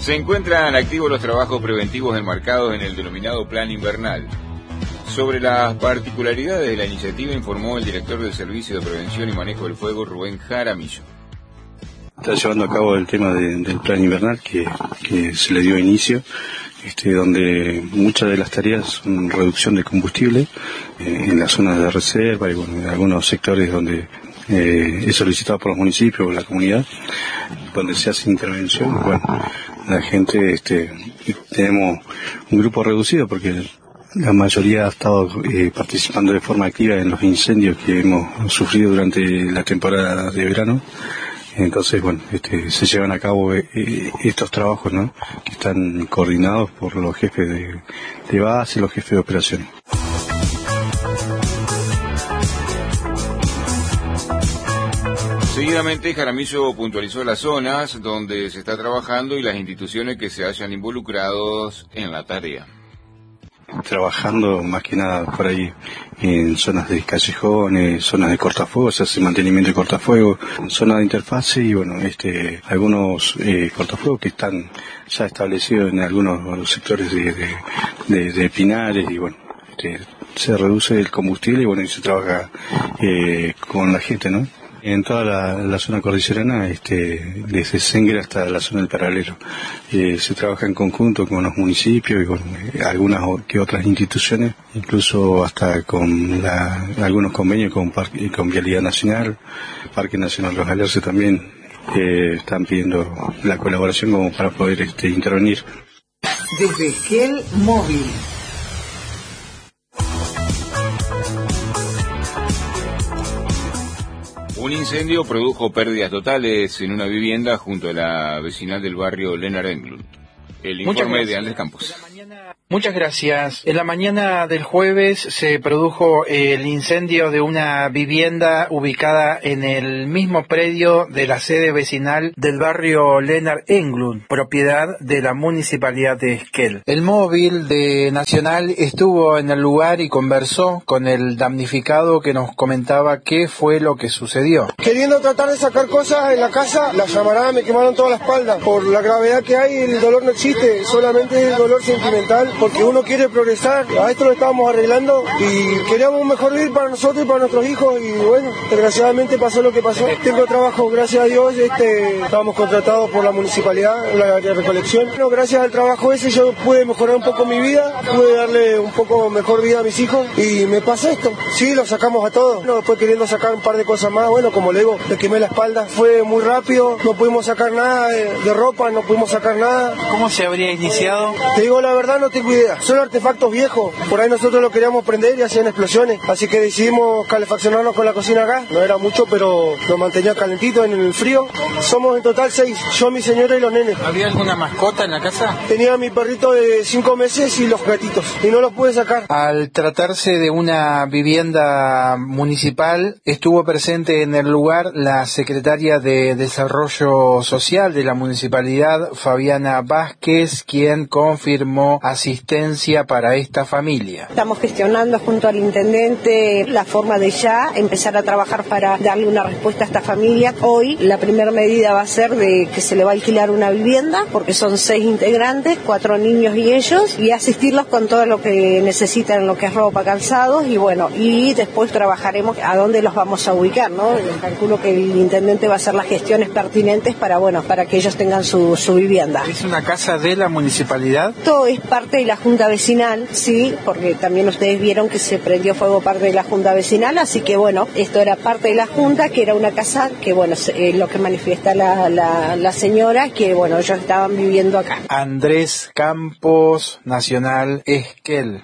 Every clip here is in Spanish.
Se encuentran activos los trabajos preventivos enmarcados en el denominado Plan Invernal. Sobre las particularidades de la iniciativa informó el director del Servicio de Prevención y Manejo del Fuego, Rubén Jaramillo. Está llevando a cabo el tema del Plan Invernal que se le dio inicio, donde muchas de las tareas son reducción de combustible en las zonas de reserva y bueno, en algunos sectores donde es solicitado por los municipios o la comunidad, donde se hace intervención. Bueno, la gente, tenemos un grupo reducido porque la mayoría ha estado participando de forma activa en los incendios que hemos sufrido durante la temporada de verano. Entonces, bueno, se llevan a cabo estos trabajos, ¿no?, que están coordinados por los jefes de base y los jefes de operaciones. Seguidamente, Jaramillo puntualizó las zonas donde se está trabajando y las instituciones que se hayan involucrados en la tarea. Trabajando más que nada por ahí en zonas de callejones, zonas de cortafuegos, se hace mantenimiento de cortafuegos, zonas de interfase y bueno, algunos cortafuegos que están ya establecidos en algunos sectores de pinares y bueno, se reduce el combustible y bueno, y se trabaja con la gente, ¿no? En toda la zona cordillerana, desde Senguer hasta la zona del Paralelo. Se trabaja en conjunto con los municipios y con algunas que otras instituciones, incluso hasta con algunos convenios con Vialidad Nacional, Parque Nacional Los Alerces también, están pidiendo la colaboración como para poder intervenir. Desde Esquel Móvil. Un incendio produjo pérdidas totales en una vivienda junto a la vecinal del barrio Lennart Englund. El informe de Andrés Campos. Muchas gracias. En la mañana del jueves se produjo el incendio de una vivienda ubicada en el mismo predio de la sede vecinal del barrio Lennart Englund, propiedad de la Municipalidad de Esquel. El móvil de Nacional estuvo en el lugar y conversó con el damnificado que nos comentaba qué fue lo que sucedió. Queriendo tratar de sacar cosas en la casa, la llamarada me quemaron toda la espalda. Por la gravedad que hay, el dolor no existe, solamente el dolor sentimental, porque uno quiere progresar. A esto lo estábamos arreglando y queríamos un mejor vivir para nosotros y para nuestros hijos y bueno, desgraciadamente pasó lo que pasó. Tengo trabajo, gracias a Dios, estábamos contratados por la municipalidad, la recolección. Bueno, gracias al trabajo ese yo pude mejorar un poco mi vida, pude darle un poco mejor vida a mis hijos y me pasa esto. Sí, lo sacamos a todos. Bueno, después queriendo sacar un par de cosas más, bueno, como le digo, le quemé la espalda, fue muy rápido, no pudimos sacar nada de ropa, no pudimos sacar nada. ¿Cómo se habría iniciado? Te digo la verdad, no tengo idea. Son artefactos viejos. Por ahí nosotros lo queríamos prender y hacían explosiones. Así que decidimos calefaccionarnos con la cocina acá. No era mucho, pero nos mantenía calentito en el frío. Somos en total 6. Yo, mi señora y los nenes. ¿Había alguna mascota en la casa? Tenía mi perrito de 5 meses y los gatitos. Y no los pude sacar. Al tratarse de una vivienda municipal, estuvo presente en el lugar la secretaria de Desarrollo Social de la municipalidad, Fabiana Vázquez, quien confirmó asistencia para esta familia. Estamos gestionando junto al intendente la forma de ya empezar a trabajar para darle una respuesta a esta familia. Hoy la primera medida va a ser de que se le va a alquilar una vivienda, porque son 6 integrantes, 4 niños y ellos, y asistirlos con todo lo que necesitan, lo que es ropa, calzados, y bueno, y después trabajaremos a dónde los vamos a ubicar, ¿no? Calculo que el intendente va a hacer las gestiones pertinentes para que ellos tengan su vivienda. ¿Es una casa de la municipalidad? Esto es parte de la Junta Vecinal, sí, porque también ustedes vieron que se prendió fuego parte de la Junta Vecinal, así que bueno, esto era parte de la Junta, que era una casa que bueno, lo que manifiesta la señora, que bueno, ellos estaban viviendo acá. Andrés Campos, Nacional, Esquel.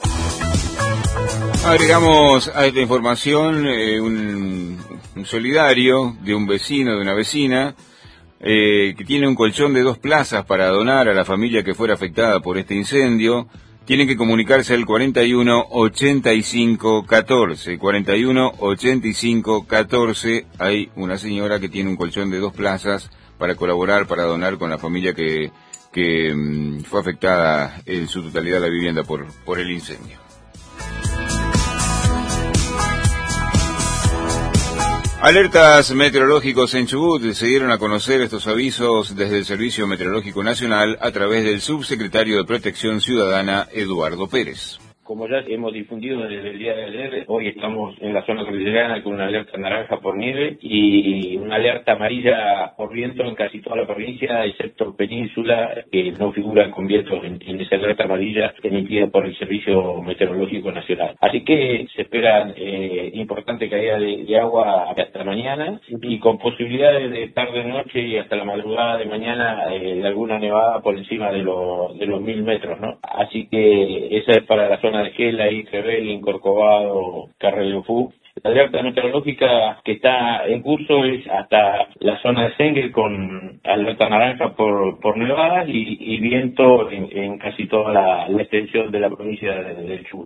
Agregamos a esta información un solidario de un vecino, de una vecina, que tiene un colchón de 2 plazas para donar a la familia que fuera afectada por este incendio. Tienen que comunicarse al 41 85 14, 41 85 14. Hay una señora que tiene un colchón de 2 plazas para colaborar, para donar con la familia que fue afectada en su totalidad la vivienda por el incendio. Alertas meteorológicos en Chubut. Se dieron a conocer estos avisos desde el Servicio Meteorológico Nacional a través del subsecretario de Protección Ciudadana, Eduardo Pérez. Como ya hemos difundido desde el día de ayer, hoy estamos en la zona cordillerana con una alerta naranja por nieve y una alerta amarilla por viento en casi toda la provincia, excepto Península, que no figura con vientos en esa alerta amarilla emitida por el Servicio Meteorológico Nacional. Así que se espera importante caída de agua hasta mañana y con posibilidades de tarde-noche y hasta la madrugada de mañana de alguna nevada por encima de los 1000 metros, ¿no? Así que esa es para la zona de Gela, Trebelin, Corcovado, Carrelofú. La alerta meteorológica que está en curso es hasta la zona de Sengel con alerta naranja por nevadas y viento en casi toda la extensión de la provincia del Chubut.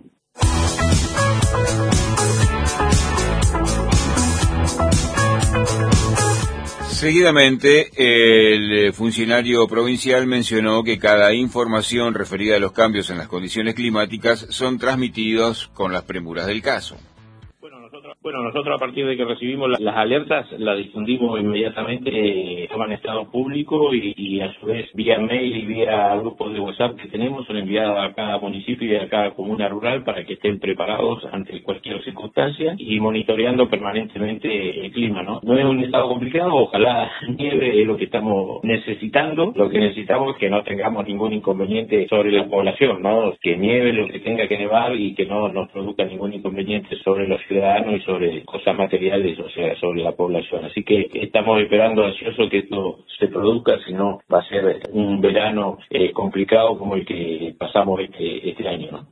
Seguidamente, el funcionario provincial mencionó que cada información referida a los cambios en las condiciones climáticas son transmitidos con las premuras del caso. Bueno, nosotros a partir de que recibimos las alertas, las difundimos inmediatamente, toman estado público y a su vez vía mail y vía grupos de WhatsApp que tenemos, son enviados a cada municipio y a cada comuna rural para que estén preparados ante cualquier circunstancia y monitoreando permanentemente el clima, ¿no? No es un estado complicado, ojalá nieve es lo que estamos necesitando. Lo que necesitamos es que no tengamos ningún inconveniente sobre la población, ¿no? Que nieve lo que tenga que nevar y que no nos produzca ningún inconveniente sobre los ciudadanos y sobre cosas materiales, o sea, sobre la población. Así que estamos esperando ansioso que esto se produzca, si no va a ser un verano complicado como el que pasamos este año, ¿no?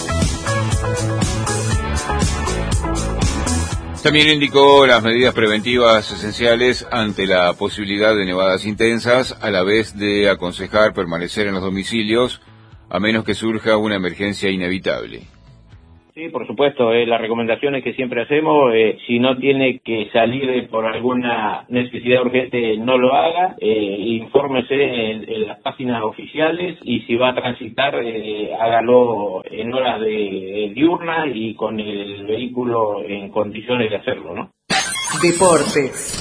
También indicó las medidas preventivas esenciales ante la posibilidad de nevadas intensas, a la vez de aconsejar permanecer en los domicilios, a menos que surja una emergencia inevitable. Sí, por supuesto, las recomendaciones que siempre hacemos, si no tiene que salir por alguna necesidad urgente, no lo haga, infórmese en las páginas oficiales y si va a transitar, hágalo en horas de diurnas y con el vehículo en condiciones de hacerlo, ¿no? Deportes.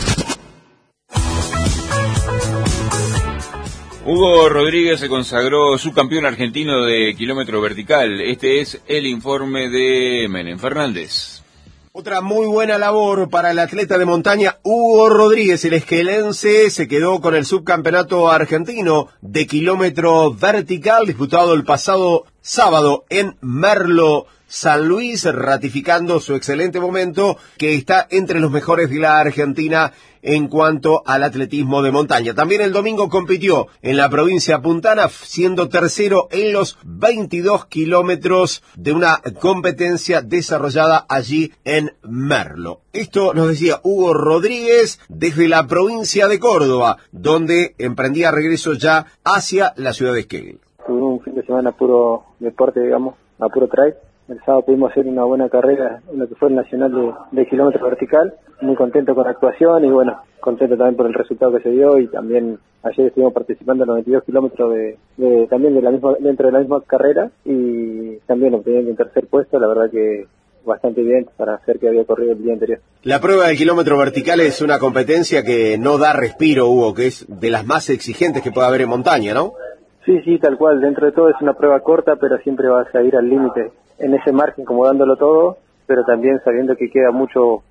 Hugo Rodríguez se consagró subcampeón argentino de kilómetro vertical. Este es el informe de Menem Fernández. Otra muy buena labor para el atleta de montaña Hugo Rodríguez, el esquelense, se quedó con el subcampeonato argentino de kilómetro vertical disputado el pasado sábado en Merlo, San Luis, ratificando su excelente momento, que está entre los mejores de la Argentina en cuanto al atletismo de montaña. También el domingo compitió en la provincia puntana, siendo tercero en los 22 kilómetros de una competencia desarrollada allí en Merlo. Esto nos decía Hugo Rodríguez desde la provincia de Córdoba, donde emprendía regreso ya hacia la ciudad de Esquel. Tuvimos un fin de semana puro deporte, digamos, a puro trail. El sábado pudimos hacer una buena carrera en lo que fue el nacional de kilómetro vertical. Muy contento con la actuación y bueno, contento también por el resultado que se dio, y también ayer estuvimos participando en los 22 kilómetros también dentro de la misma carrera, y también obteniendo un tercer puesto. La verdad que bastante bien para hacer que había corrido el día anterior. La prueba del kilómetro vertical es una competencia que no da respiro, Hugo, que es de las más exigentes que puede haber en montaña, ¿no? Sí, tal cual. Dentro de todo es una prueba corta, pero siempre vas a ir al límite, en ese margen, como dándolo todo, pero también sabiendo que queda mucho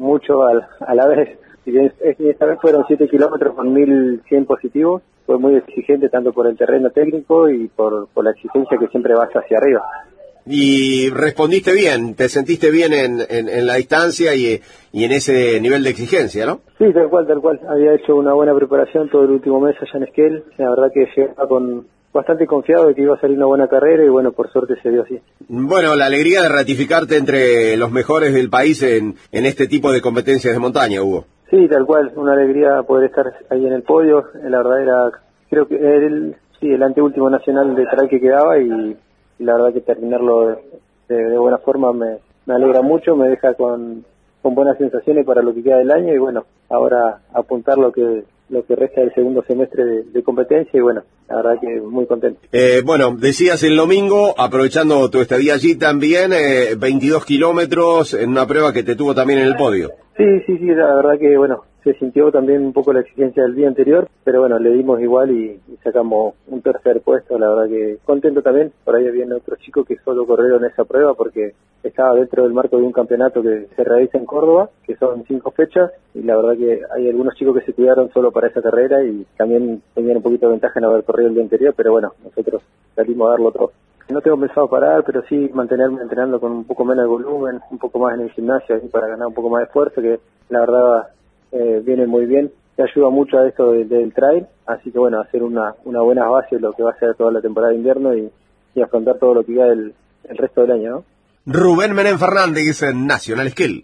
a la vez. Si bien esta vez fueron 7 kilómetros con 1100 positivos, fue muy exigente tanto por el terreno técnico y por la exigencia que siempre vas hacia arriba. Y respondiste bien, te sentiste bien en la distancia y en ese nivel de exigencia, ¿no? Sí, tal cual. Había hecho una buena preparación todo el último mes allá en Esquel. La verdad que llegaba con bastante confiado de que iba a salir una buena carrera y bueno, por suerte se dio así. Bueno, la alegría de ratificarte entre los mejores del país en este tipo de competencias de montaña, Hugo. Sí, tal cual, una alegría poder estar ahí en el podio. La verdad era, creo que el anteúltimo nacional de trail que quedaba, y la verdad que terminarlo de buena forma me alegra mucho, me deja con buenas sensaciones para lo que queda del año, y bueno, ahora apuntar lo que lo que resta del segundo semestre de competencia y bueno, la verdad que muy contento. Bueno, decías el domingo, aprovechando tu estadía allí también, 22 kilómetros en una prueba que te tuvo también en el podio. Sí, la verdad que bueno, se sintió también un poco la exigencia del día anterior, pero bueno, le dimos igual y sacamos un tercer puesto, la verdad que contento también. Por ahí había otros chicos que solo corrieron esa prueba porque estaba dentro del marco de un campeonato que se realiza en Córdoba, que son 5 fechas, y la verdad que hay algunos chicos que se cuidaron solo para esa carrera y también tenían un poquito de ventaja en haber corrido el día anterior, pero bueno, nosotros salimos a darlo todo. No tengo pensado parar, pero sí mantenerme entrenando con un poco menos de volumen, un poco más en el gimnasio, así para ganar un poco más de fuerza, que la verdad viene muy bien. Te ayuda mucho a esto del trail, así que bueno, hacer una buena base es lo que va a ser toda la temporada de invierno y afrontar todo lo que queda el resto del año, ¿no? Rubén Menem Fernández en National Skill.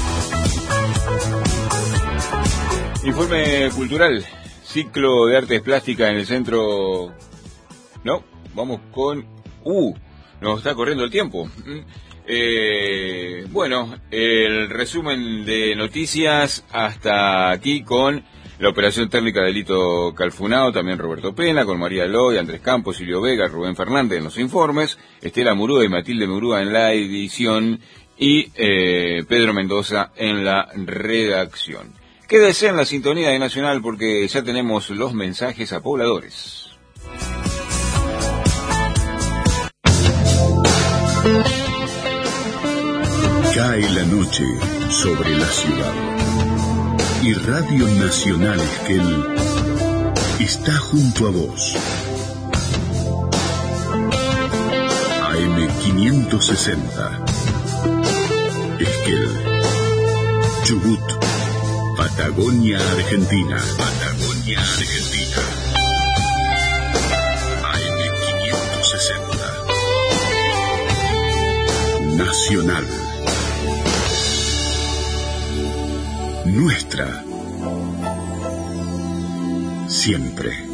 Informe cultural, ciclo de artes plásticas en el centro... No, vamos con... nos está corriendo el tiempo. Bueno, el resumen de noticias hasta aquí con la operación técnica de Lito Calfunao, también Roberto Pena, con María Eloy, Andrés Campos, Silvio Vega, Rubén Fernández en los informes, Estela Murúa y Matilde Murúa en la edición y Pedro Mendoza en la redacción. Quédese en la sintonía de Nacional porque ya tenemos los mensajes a pobladores. Cae la noche sobre la ciudad y Radio Nacional Esquel está junto a vos. AM 560 Esquel, Chubut, Patagonia, Argentina. Patagonia, Argentina. AM 560 Nacional. Nuestra. Siempre.